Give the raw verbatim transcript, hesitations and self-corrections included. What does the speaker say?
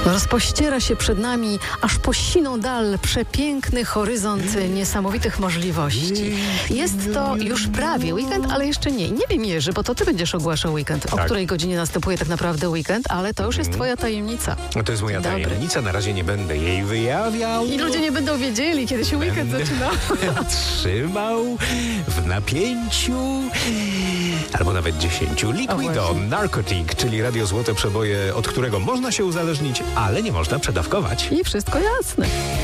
Rozpościera się przed nami aż po siną dal przepiękny horyzont niesamowitych możliwości. Jest to już prawie weekend, ale jeszcze nie. Nie wiem, Jerzy, bo to ty będziesz ogłaszał weekend. O Tak. której godzinie następuje tak naprawdę weekend, ale to już jest twoja tajemnica. No to jest moja Dobry. tajemnica, na razie nie będę jej wyjawiał. I ludzie nie będą wiedzieli, kiedy się weekend Będę zaczyna. trzymał w napięciu albo nawet dziesięciu. Liquido, właśnie. Narcotic, czyli radio złote przeboje, od którego można się uzależnić, ale nie można przedawkować. I wszystko jasne.